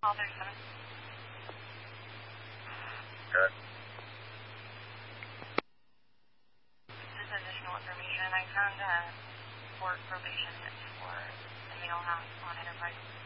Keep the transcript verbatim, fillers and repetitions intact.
Call thirty-seven. Good. Just additional information. I found a court probation for the male house on Enterprise.